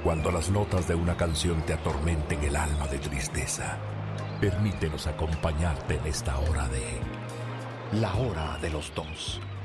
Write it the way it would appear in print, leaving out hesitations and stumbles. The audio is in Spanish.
Cuando las notas de una canción te atormenten el alma de tristeza, permítenos acompañarte en esta hora de La Hora de los Dos.